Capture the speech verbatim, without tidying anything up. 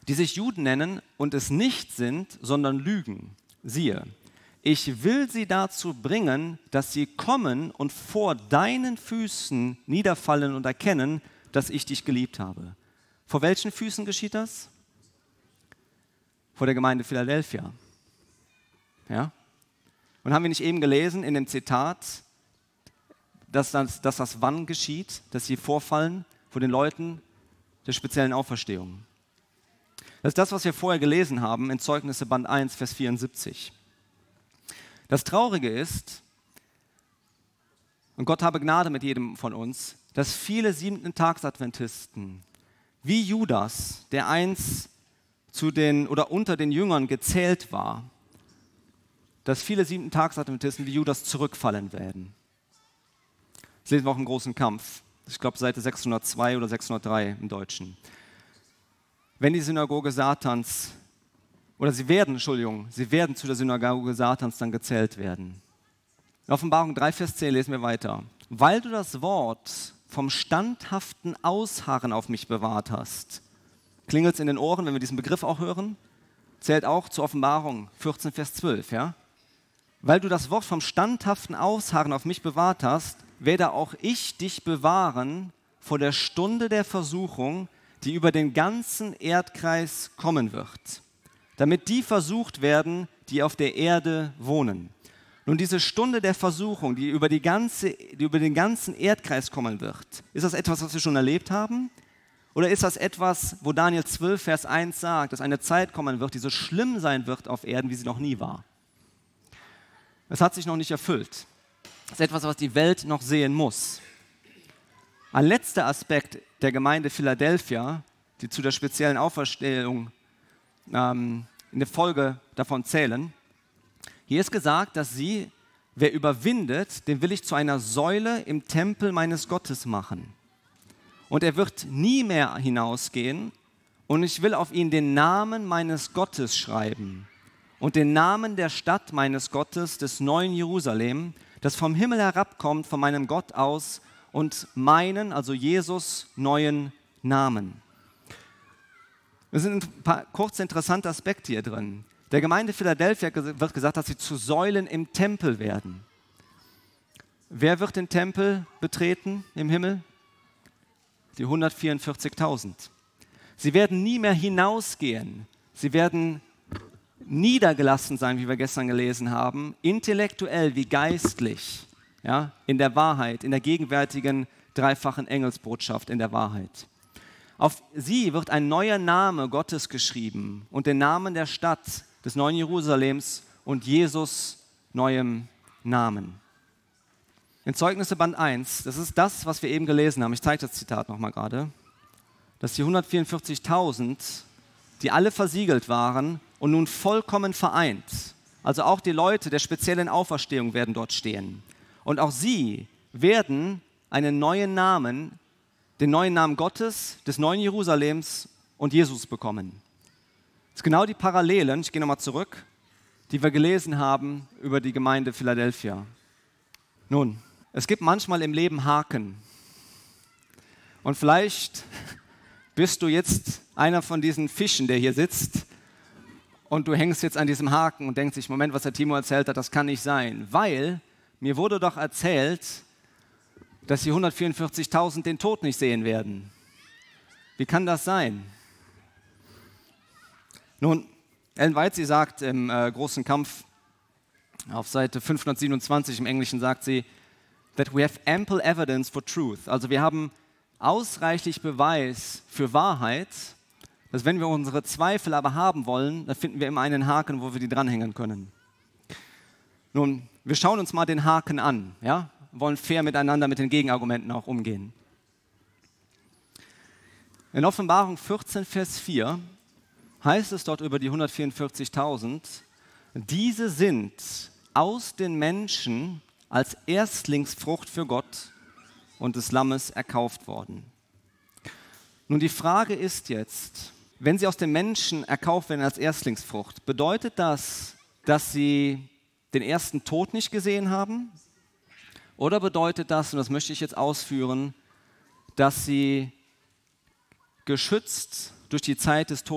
die sich Juden nennen und es nicht sind, sondern lügen. Siehe, ich will sie dazu bringen, dass sie kommen und vor deinen Füßen niederfallen und erkennen, dass ich dich geliebt habe. Vor welchen Füßen geschieht das? Vor der Gemeinde Philadelphia. Ja? Und haben wir nicht eben gelesen in dem Zitat, dass das, dass das wann geschieht, dass sie vorfallen vor den Leuten der speziellen Auferstehung. Das ist das, was wir vorher gelesen haben in Zeugnisse Band eins, Vers vierundsiebzig. Das Traurige ist, und Gott habe Gnade mit jedem von uns, dass viele Siebenten-Tags-Adventisten wie Judas, der einst zu den oder unter den Jüngern gezählt war, dass viele Siebenten-Tags-Adventisten wie Judas zurückfallen werden. Das lesen wir auch im großen Kampf. Ich glaube, Seite sechshundertzwei oder sechshundertdrei im Deutschen. Wenn die Synagoge Satans, oder sie werden, Entschuldigung, sie werden zu der Synagoge Satans dann gezählt werden. In Offenbarung drei, Vers zehn lesen wir weiter. Weil du das Wort vom standhaften Ausharren auf mich bewahrt hast. Klingelt es in den Ohren, wenn wir diesen Begriff auch hören? Zählt auch zur Offenbarung vierzehn, Vers zwölf, ja? Weil du das Wort vom standhaften Ausharren auf mich bewahrt hast, werde auch ich dich bewahren vor der Stunde der Versuchung, die über den ganzen Erdkreis kommen wird, damit die versucht werden, die auf der Erde wohnen. Nun, diese Stunde der Versuchung, die über, die ganze, die über den ganzen Erdkreis kommen wird, ist das etwas, was wir schon erlebt haben? Oder ist das etwas, wo Daniel zwölf, Vers eins sagt, dass eine Zeit kommen wird, die so schlimm sein wird auf Erden, wie sie noch nie war? Es hat sich noch nicht erfüllt. Das ist etwas, was die Welt noch sehen muss. Ein letzter Aspekt der Gemeinde Philadelphia, die zu der speziellen Auferstehung ähm, in der Folge davon zählen. Hier ist gesagt, dass sie, wer überwindet, den will ich zu einer Säule im Tempel meines Gottes machen. Und er wird nie mehr hinausgehen und ich will auf ihn den Namen meines Gottes schreiben und den Namen der Stadt meines Gottes, des neuen Jerusalem, das vom Himmel herabkommt, von meinem Gott aus und meinen, also Jesus, neuen Namen. Es sind ein paar kurze interessante Aspekte hier drin. Der Gemeinde Philadelphia wird gesagt, dass sie zu Säulen im Tempel werden. Wer wird den Tempel betreten im Himmel? Die hundertvierundvierzigtausend. Sie werden nie mehr hinausgehen. Sie werden niedergelassen sein, wie wir gestern gelesen haben, intellektuell wie geistlich, ja, in der Wahrheit, in der gegenwärtigen dreifachen Engelsbotschaft, in der Wahrheit. Auf sie wird ein neuer Name Gottes geschrieben und den Namen der Stadt, des neuen Jerusalems und Jesus neuem Namen. In Zeugnisse Band eins, das ist das, was wir eben gelesen haben, ich zeige das Zitat nochmal gerade, dass die hundertvierundvierzigtausend, die alle versiegelt waren und nun vollkommen vereint, also auch die Leute der speziellen Auferstehung werden dort stehen. Und auch sie werden einen neuen Namen, den neuen Namen Gottes, des neuen Jerusalems und Jesus bekommen. Das sind genau die Parallelen, ich gehe nochmal zurück, die wir gelesen haben über die Gemeinde Philadelphia. Nun, es gibt manchmal im Leben Haken. Und vielleicht bist du jetzt einer von diesen Fischen, der hier sitzt und du hängst jetzt an diesem Haken und denkst dich, Moment, was der Timo erzählt hat, das kann nicht sein. Weil mir wurde doch erzählt, dass die hundertvierundvierzigtausend den Tod nicht sehen werden. Wie kann das sein? Nun, Ellen White, sie sagt im äh, großen Kampf auf Seite fünfhundertsiebenundzwanzig im Englischen, sagt sie, that we have ample evidence for truth. Also wir haben ausreichlich Beweis für Wahrheit, dass wenn wir unsere Zweifel aber haben wollen, dann finden wir immer einen Haken, wo wir die dranhängen können. Nun, wir schauen uns mal den Haken an, ja? Wollen fair miteinander mit den Gegenargumenten auch umgehen. In Offenbarung vierzehn, Vers vier heißt es dort über die hundertvierundvierzigtausend, diese sind aus den Menschen als Erstlingsfrucht für Gott und des Lammes erkauft worden. Nun die Frage ist jetzt, wenn sie aus den Menschen erkauft werden als Erstlingsfrucht, bedeutet das, dass sie den ersten Tod nicht gesehen haben? Oder bedeutet das, und das möchte ich jetzt ausführen, dass sie geschützt durch die Zeit des Todes